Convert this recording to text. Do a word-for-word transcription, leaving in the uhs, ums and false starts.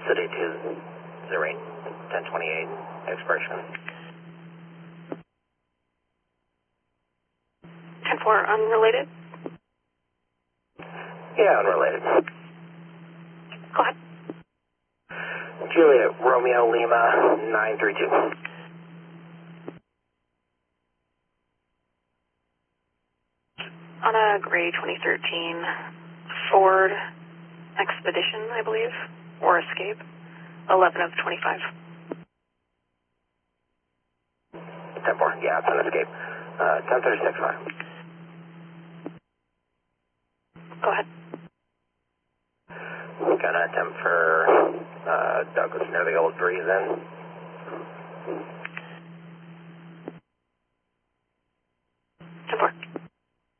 City two zero eight, ten twenty-eight, expression. ten four, unrelated? Yeah, unrelated. Go ahead. Juliet, Romeo, Lima, nine three two. On a gray twenty thirteen Ford Expedition, I believe, or Escape, eleven of twenty-five. ten four, yeah, it's an Escape. Uh, ten thirty-six, five. Go ahead. Gonna attempt for uh, Douglas near the old Breeze Inn.